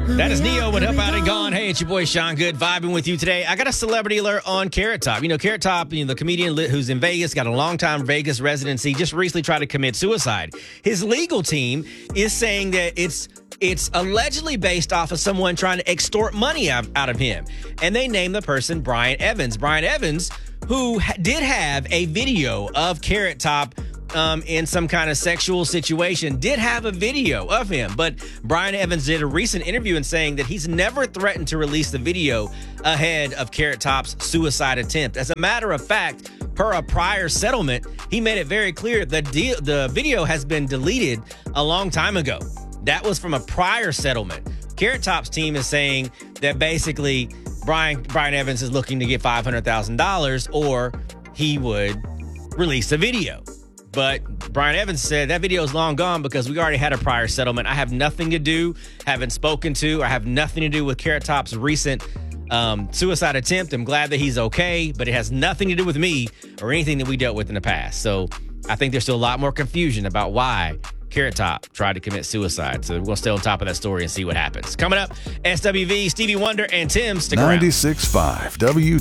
That is Neo with Up Out and Gone. Hey, it's your boy Sean Good vibing with you today. I got a celebrity alert on Carrot Top. You know, Carrot Top, the comedian who's in Vegas, got a long-time Vegas residency, just recently tried to commit suicide. His legal team is saying that it's allegedly based off of someone trying to extort money out of him. And they named the person Brian Evans. Brian Evans, who did have a video of Carrot Top in some kind of sexual situation, did have a video of him. But Brian Evans did a recent interview in saying that he's never threatened to release the video ahead of Carrot Top's suicide attempt. As a matter of fact, per a prior settlement, he made it very clear the video has been deleted a long time ago. That was from a prior settlement. Carrot Top's team is saying that basically Brian Evans is looking to get $500,000 or he would release a video. But Brian Evans said that video is long gone because we already had a prior settlement. I have nothing to do, haven't spoken to, or have nothing to do with Carrot Top's recent suicide attempt. I'm glad that he's okay, but it has nothing to do with me or anything that we dealt with in the past. So I think there's still a lot more confusion about why Carrot Top tried to commit suicide. So we're going to stay on top of that story and see what happens. Coming up, SWV, Stevie Wonder, and Tim. Stick around. 96.5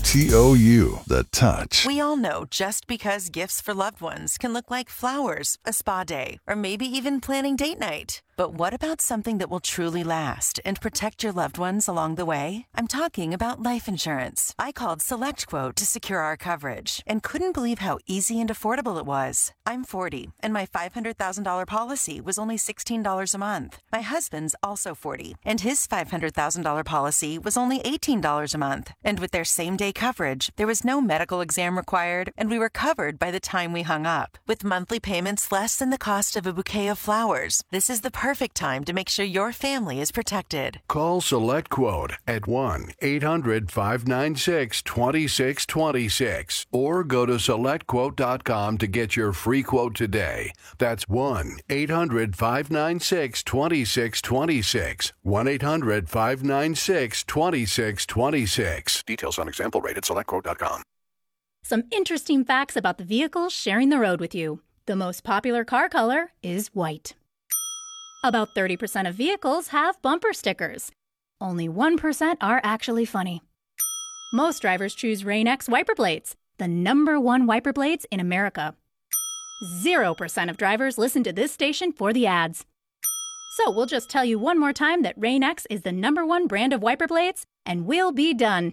WTOU, The Touch. We all know just because gifts for loved ones can look like flowers, a spa day, or maybe even planning date night. But what about something that will truly last and protect your loved ones along the way? I'm talking about life insurance. I called SelectQuote to secure our coverage and couldn't believe how easy and affordable it was. I'm 40, and my $500,000 policy was only $16 a month. My husband's also 40, and his $500,000 policy was only $18 a month. And with their same-day coverage, there was no medical exam required, and we were covered by the time we hung up. With monthly payments less than the cost of a bouquet of flowers, this is the perfect time to make sure your family is protected. Call SelectQuote at 1-800-596-2626 or go to SelectQuote.com to get your free quote today. That's 1-800-596-2626. 1-800-596-2626. Details on example rate at SelectQuote.com. Some interesting facts about the vehicles sharing the road with you. The most popular car color is white. About 30% of vehicles have bumper stickers. Only 1% are actually funny. Most drivers choose Rain-X wiper blades, the #1 wiper blades in America. 0% of drivers listen to this station for the ads. So we'll just tell you one more time that Rain-X is the #1 brand of wiper blades, and we'll be done.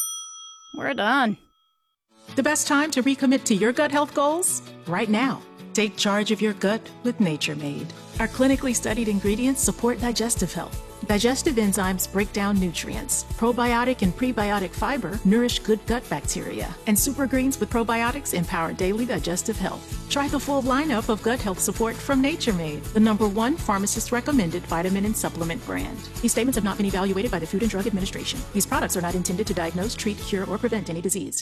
We're done. The best time to recommit to your gut health goals? Right now. Take charge of your gut with Nature Made. Our clinically studied ingredients support digestive health. Digestive enzymes break down nutrients. Probiotic and prebiotic fiber nourish good gut bacteria. And super greens with probiotics empower daily digestive health. Try the full lineup of gut health support from Nature Made, the #1 pharmacist-recommended vitamin and supplement brand. These statements have not been evaluated by the Food and Drug Administration. These products are not intended to diagnose, treat, cure, or prevent any disease.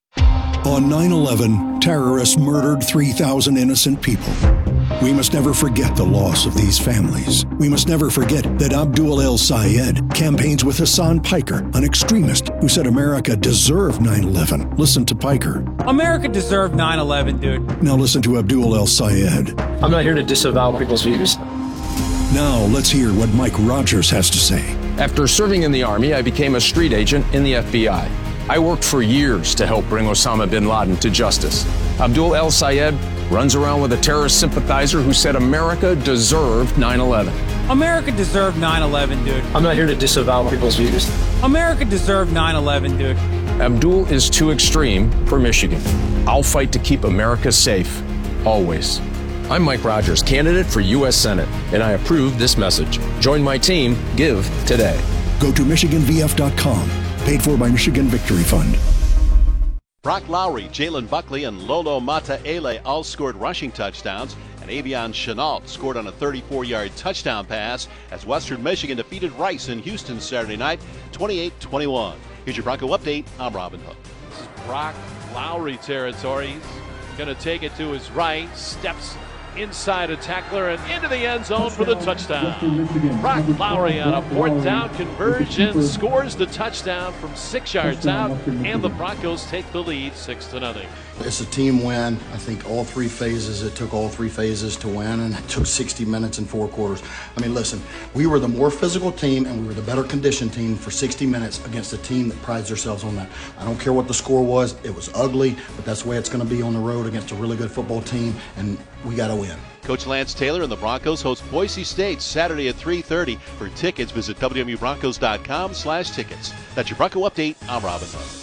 On 9/11, terrorists murdered 3,000 innocent people. We must never forget the loss of these families. We must never forget that Abdul El-Sayed campaigns with Hassan Piker, an extremist who said America deserved 9/11. Listen to Piker. America deserved 9/11, dude. Now listen to Abdul El-Sayed. I'm not here to disavow people's views. Now let's hear what Mike Rogers has to say. After serving in the Army, I became a street agent in the FBI. I worked for years to help bring Osama bin Laden to justice. Abdul El-Sayed runs around with a terrorist sympathizer who said America deserved 9/11. America deserved 9/11, dude. I'm not here to disavow people's views. America deserved 9/11, dude. Abdul is too extreme for Michigan. I'll fight to keep America safe, always. I'm Mike Rogers, candidate for U.S. Senate, and I approve this message. Join my team. Give today. Go to MichiganVF.com. Paid for by Michigan Victory Fund. Brock Lowry, Jalen Buckley, and Lolo Mataele all scored rushing touchdowns, and Avion Chenault scored on a 34-yard touchdown pass as Western Michigan defeated Rice in Houston Saturday night, 28-21. Here's your Bronco update. I'm Robin Hook. This is Brock Lowry territory. He's going to take it to his right, steps inside a tackler and into the end zone for the touchdown. Brock Lowry on a 4th down conversion scores the touchdown from 6 yards out, and the Broncos take the lead 6-0. It's a team win. I think all three phases, it took all three phases to win, and it took 60 minutes and 4 quarters. I mean, listen, we were the more physical team and we were the better conditioned team for 60 minutes against a team that prides themselves on that. I don't care what the score was. It was ugly, but that's the way it's going to be on the road against a really good football team, and we got to win. Coach Lance Taylor and the Broncos host Boise State Saturday at 3:30. For tickets, visit WMUBroncos.com/tickets. That's your Bronco Update. I'm Robin Hunt.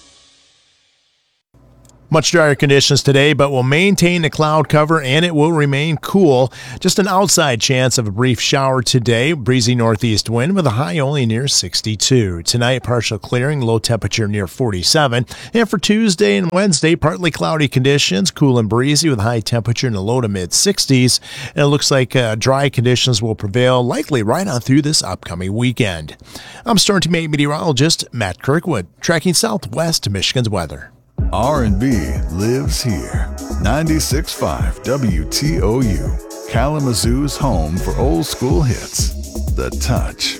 Much drier conditions today, but we'll maintain the cloud cover and it will remain cool. Just an outside chance of a brief shower today. Breezy northeast wind with a high only near 62. Tonight, partial clearing, low temperature near 47. And for Tuesday and Wednesday, partly cloudy conditions, cool and breezy with high temperature in the low to mid 60s. And it looks like dry conditions will prevail, likely right on through this upcoming weekend. I'm Storm Team 8 meteorologist Matt Kirkwood, tracking southwest Michigan's weather. R&B lives here. 96.5 WTOU, Kalamazoo's home for old school hits. The Touch.